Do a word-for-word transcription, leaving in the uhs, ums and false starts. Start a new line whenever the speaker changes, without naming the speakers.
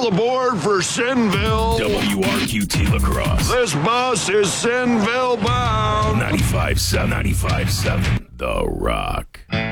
aboard for Sinville.
W R Q T Lacrosse.
This bus is Sinville bound.
ninety-five seven, ninety-five seven, The Rock.